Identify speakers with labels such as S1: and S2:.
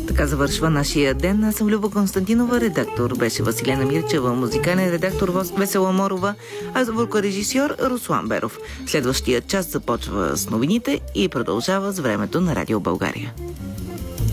S1: Така завършва нашия ден. Аз съм Люба Константинова, редактор беше Василена Мирчева, музикален редактор Весела Морова, а звукорежисьор Руслан Беров. Следващия час започва с новините и продължава с времето на Радио България.